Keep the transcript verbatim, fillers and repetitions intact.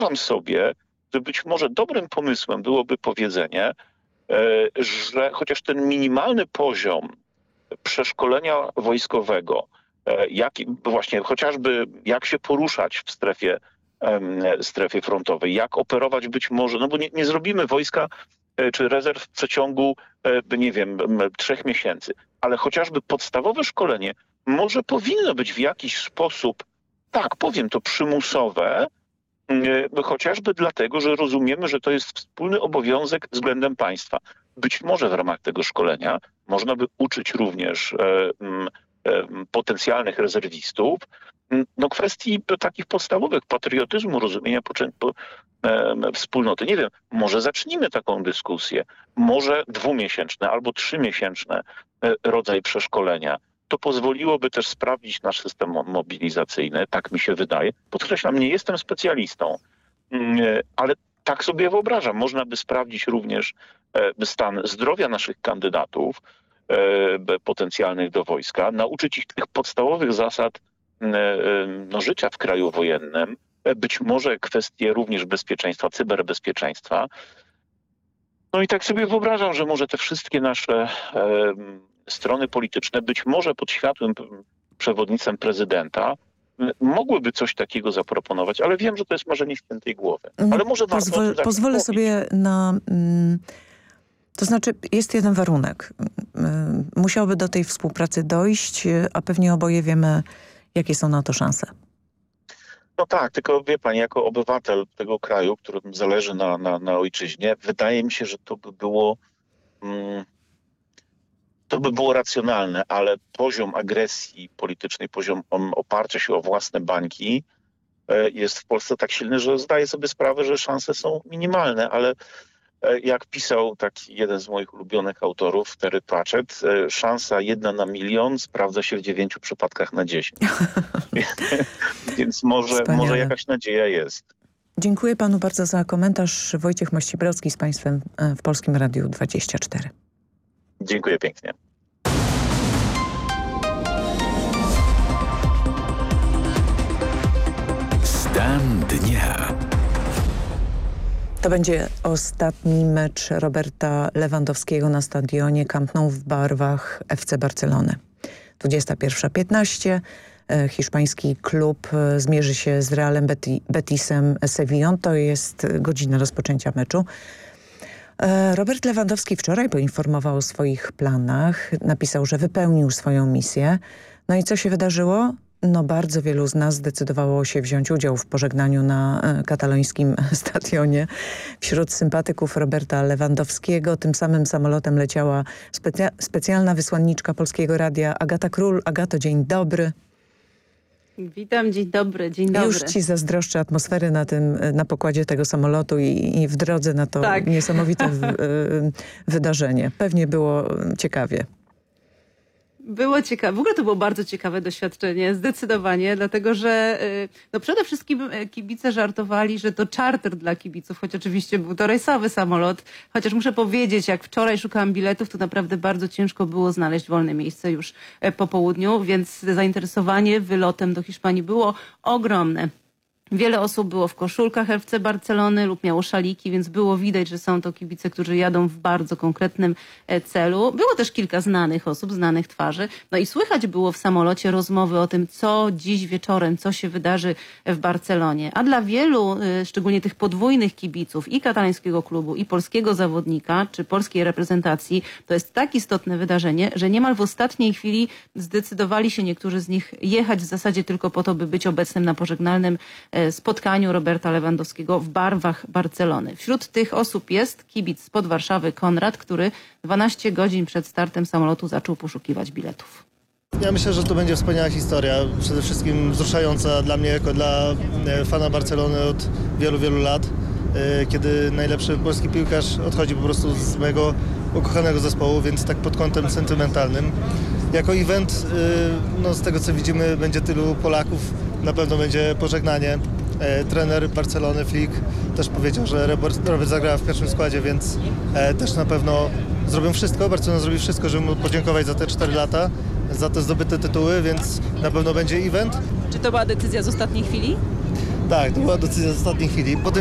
wyobrażam sobie, że być może dobrym pomysłem byłoby powiedzenie, że chociaż ten minimalny poziom przeszkolenia wojskowego, jak, właśnie chociażby jak się poruszać w strefie, strefie frontowej, jak operować być może, no bo nie, nie zrobimy wojska czy rezerw w przeciągu, nie wiem, trzech miesięcy, ale chociażby podstawowe szkolenie może powinno być w jakiś sposób, tak powiem to, przymusowe, chociażby dlatego, że rozumiemy, że to jest wspólny obowiązek względem państwa. Być może w ramach tego szkolenia można by uczyć również e, e, potencjalnych rezerwistów no, kwestii takich podstawowych, patriotyzmu, rozumienia po, po, e, wspólnoty. Nie wiem, może zacznijmy taką dyskusję. Może dwumiesięczne albo trzymiesięczne e, rodzaj przeszkolenia. To pozwoliłoby też sprawdzić nasz system mobilizacyjny, tak mi się wydaje. Podkreślam, nie jestem specjalistą, ale tak sobie wyobrażam. Można by sprawdzić również stan zdrowia naszych kandydatów potencjalnych do wojska, nauczyć ich tych podstawowych zasad no, życia w kraju wojennym, być może kwestie również bezpieczeństwa, cyberbezpieczeństwa. No i tak sobie wyobrażam, że może te wszystkie nasze strony polityczne, być może pod światłym przewodnictwem prezydenta, mogłyby coś takiego zaproponować, ale wiem, że to jest marzenie świętej głowy. Ale może Pozwol, warto pozwolę sobie na... Mm, to znaczy, jest jeden warunek. Musiałoby do tej współpracy dojść, a pewnie oboje wiemy, jakie są na to szanse. No tak, tylko wie pani, jako obywatel tego kraju, którym zależy na, na, na ojczyźnie, wydaje mi się, że to by było... Mm, To by było racjonalne, ale poziom agresji politycznej, poziom oparcia się o własne bańki jest w Polsce tak silny, że zdaję sobie sprawę, że szanse są minimalne, ale jak pisał taki jeden z moich ulubionych autorów, Terry Pratchett, szansa jedna na milion sprawdza się w dziewięciu przypadkach na dziesięć. Więc może, może jakaś nadzieja jest. Dziękuję panu bardzo za komentarz. Wojciech Mościbrowski z państwem w Polskim Radiu dwadzieścia cztery. Dziękuję pięknie. Stan dnia. To będzie ostatni mecz Roberta Lewandowskiego na stadionie Camp Nou w barwach F C Barcelony. dwudziesta pierwsza piętnaście. Hiszpański klub zmierzy się z Realem Betisem Sevillą. To jest godzina rozpoczęcia meczu. Robert Lewandowski wczoraj poinformował o swoich planach. Napisał, że wypełnił swoją misję. No i co się wydarzyło? No bardzo wielu z nas zdecydowało się wziąć udział w pożegnaniu na katalońskim stadionie. Wśród sympatyków Roberta Lewandowskiego tym samym samolotem leciała specja specjalna wysłanniczka Polskiego Radia Agata Król. Agato, dzień dobry. Witam, dzień dobry, dzień dobry. Już ci zazdroszczę atmosfery na tym, na pokładzie tego samolotu i, i w drodze na to tak. niesamowite w, y, wydarzenie. Pewnie było ciekawie. Było ciekawe. W ogóle to było bardzo ciekawe doświadczenie, zdecydowanie, dlatego że no przede wszystkim kibice żartowali, że to czarter dla kibiców, choć oczywiście był to rejsowy samolot. Chociaż muszę powiedzieć, jak wczoraj szukałam biletów, to naprawdę bardzo ciężko było znaleźć wolne miejsce już po południu, więc zainteresowanie wylotem do Hiszpanii było ogromne. Wiele osób było w koszulkach F C Barcelony lub miało szaliki, więc było widać, że są to kibice, którzy jadą w bardzo konkretnym celu. Było też kilka znanych osób, znanych twarzy. No i słychać było w samolocie rozmowy o tym, co dziś wieczorem, co się wydarzy w Barcelonie. A dla wielu, szczególnie tych podwójnych kibiców i katalańskiego klubu, i polskiego zawodnika, czy polskiej reprezentacji, to jest tak istotne wydarzenie, że niemal w ostatniej chwili zdecydowali się niektórzy z nich jechać w zasadzie tylko po to, by być obecnym na pożegnalnym spotkaniu Roberta Lewandowskiego w barwach Barcelony. Wśród tych osób jest kibic spod Warszawy Konrad, który dwanaście godzin przed startem samolotu zaczął poszukiwać biletów. Ja myślę, że to będzie wspaniała historia, przede wszystkim wzruszająca dla mnie jako dla fana Barcelony od wielu, wielu lat, kiedy najlepszy polski piłkarz odchodzi po prostu z mojego ukochanego zespołu, więc tak pod kątem sentymentalnym. Jako event, no z tego co widzimy, będzie tylu Polaków, na pewno będzie pożegnanie. Trener Barcelony, Flick, też powiedział, że Robert, Robert zagrał w pierwszym składzie, więc też na pewno zrobią wszystko, Barcelona zrobi wszystko, żeby mu podziękować za te cztery lata, za te zdobyte tytuły, więc na pewno będzie event. Czy to była decyzja z ostatniej chwili? Tak, to była decyzja z ostatniej chwili. Potem